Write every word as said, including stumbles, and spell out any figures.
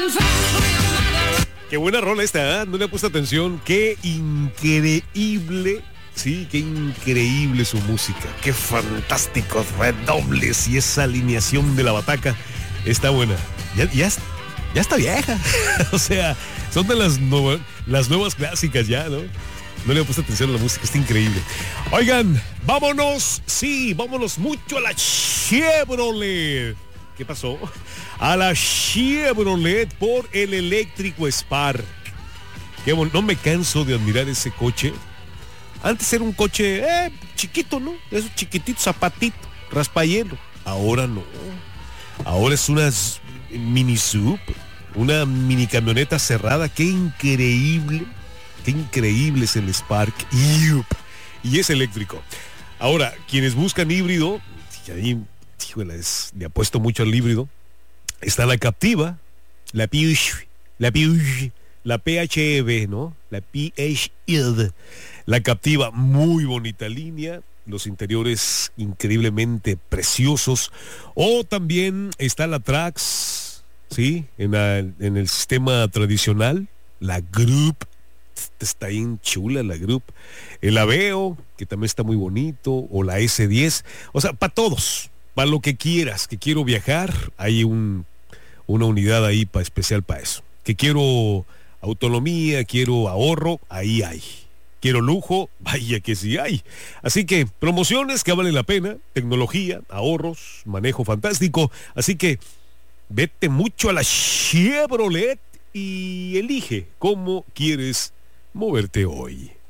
Qué buena rola esta, ¿eh? No le he puesto atención. Qué increíble, sí, qué increíble su música. Qué fantásticos redobles y esa alineación de la bataca está buena. Ya, ya, ya está vieja. O sea, son de las, no, las nuevas clásicas ya, ¿no? No le he puesto atención a la música, está increíble. Oigan, vámonos, sí, vámonos mucho a la Chevrolet. ¿Qué pasó? A la Chevrolet por el eléctrico Spark. Qué bon- no me canso de admirar ese coche. Antes era un coche eh, chiquito, ¿no? Es un chiquitito, zapatito, raspahielo. Ahora no. Ahora es una s- mini sub, una mini camioneta cerrada. Qué increíble, qué increíble es el Spark. Yup. Y es eléctrico. Ahora, quienes buscan híbrido, y ahí, híjole, es- le apuesto mucho al híbrido. Está la Captiva, la P H E V, la P H E V, la P H E V, ¿no? La P H E V. La Captiva, muy bonita línea, los interiores increíblemente preciosos. O también está la Trax, ¿sí? En, la- en el sistema tradicional, la Group, está bien chula la Group. El Aveo, que también está muy bonito, o la S diez. O sea, para todos, para lo que quieras, que quiero viajar, hay un una unidad ahí pa, especial para eso. Que quiero autonomía, quiero ahorro, ahí hay. Quiero lujo, vaya que sí hay. Así que promociones que valen la pena, tecnología, ahorros, manejo fantástico. Así que vete mucho a la Chevrolet y elige cómo quieres moverte hoy.